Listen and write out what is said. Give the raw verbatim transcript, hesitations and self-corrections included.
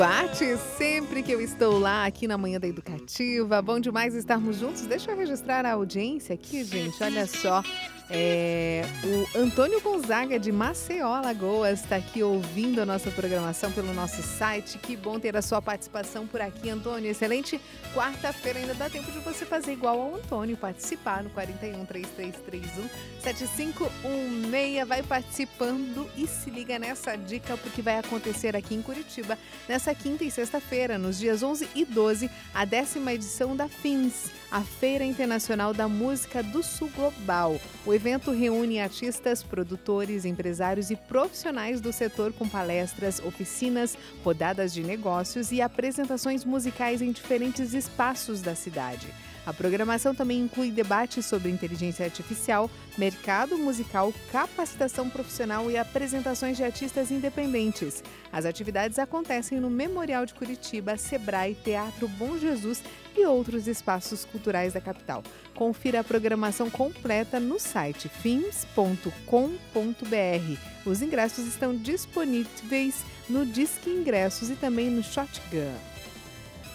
Bate sempre que eu estou lá aqui na Manhã da Educativa. Bom demais estarmos juntos. Deixa eu registrar a audiência aqui, gente. Olha só. É, o Antônio Gonzaga de Maceió, Alagoas, está aqui ouvindo a nossa programação pelo nosso site. Que bom ter a sua participação por aqui, Antônio. Excelente quarta-feira. Ainda dá tempo de você fazer igual ao Antônio, participar no quatro um, três três três um, sete cinco um seis. Vai participando e se liga nessa dica, porque vai acontecer aqui em Curitiba nessa quinta e sexta-feira, nos dias onze e doze, a décima edição da F I N S, a Feira Internacional da Música do Sul Global. O evento reúne artistas, produtores, empresários e profissionais do setor com palestras, oficinas, rodadas de negócios e apresentações musicais em diferentes espaços da cidade. A programação também inclui debates sobre inteligência artificial, mercado musical, capacitação profissional e apresentações de artistas independentes. As atividades acontecem no Memorial de Curitiba, Sebrae, Teatro Bom Jesus e outros espaços culturais da capital. Confira a programação completa no site fins ponto com ponto br. Os ingressos estão disponíveis no Disque Ingressos e também no Shotgun.